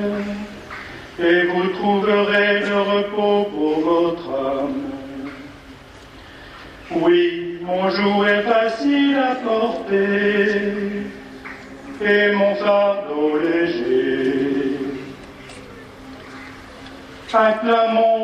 et vous trouverez le repos pour votre âme. Oui, mon joug est facile à porter, et mon fardeau léger. Acclamons